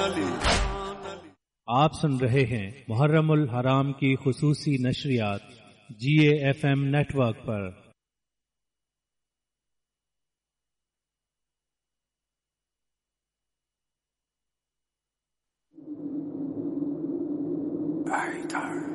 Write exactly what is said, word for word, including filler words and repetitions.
आप सुन रहे हैं मुहर्रमुल हराम की खुसूसी नशरियात जीए एफएम नेटवर्क पर। Aitar